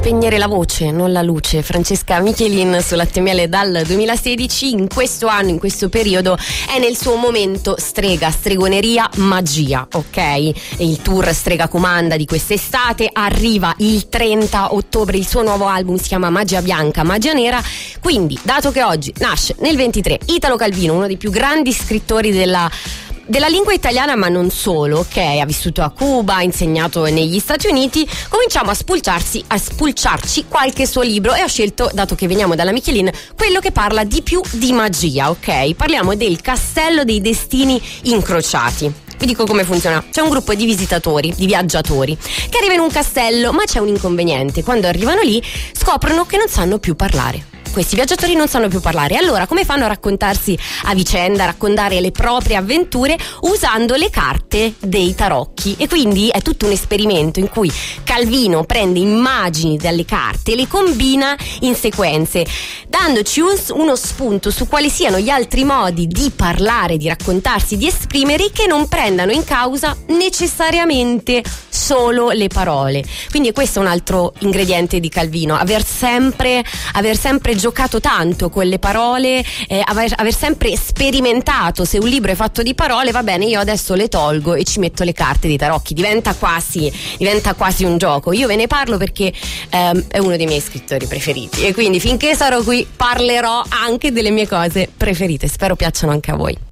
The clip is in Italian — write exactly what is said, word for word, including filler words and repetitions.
spegnere la voce, non la luce. Francesca Michelin sull'H M L dal duemilasedici. In questo anno, in questo periodo, è nel suo momento strega, stregoneria, magia, ok? E il tour Strega Comanda di quest'estate arriva il trenta ottobre. Il suo nuovo album si chiama Magia Bianca, Magia Nera. Quindi, dato che oggi nasce nel ventitré Italo Calvino, uno dei più grandi scrittori della della lingua italiana, ma non solo, ok? Ha vissuto a Cuba, ha insegnato negli Stati Uniti. Cominciamo a spulciarsi, a spulciarci qualche suo libro e ho scelto, dato che veniamo dalla Michelin, quello che parla di più di magia, ok? Parliamo del Castello dei Destini Incrociati. Vi dico come funziona. C'è un gruppo di visitatori, di viaggiatori, che arriva in un castello, ma c'è un inconveniente. Quando arrivano lì scoprono che non sanno più parlare. Questi viaggiatori non sanno più parlare. Allora come fanno a raccontarsi a vicenda, a raccontare le proprie avventure usando le carte dei tarocchi? E quindi è tutto un esperimento in cui Calvino prende immagini dalle carte e le combina in sequenze, dandoci un, uno spunto su quali siano gli altri modi di parlare, di raccontarsi, di esprimere, che non prendano in causa necessariamente solo le parole. Quindi questo è un altro ingrediente di Calvino, aver sempre, aver sempre giocato tanto con le parole, eh, aver, aver sempre sperimentato. Se un libro è fatto di parole, va bene, io adesso le tolgo e ci metto le carte dei tarocchi, diventa quasi, diventa quasi un gioco. Io ve ne parlo perché ehm, è uno dei miei scrittori preferiti e quindi finché sarò qui parlerò anche delle mie cose preferite. Spero piacciono anche a voi.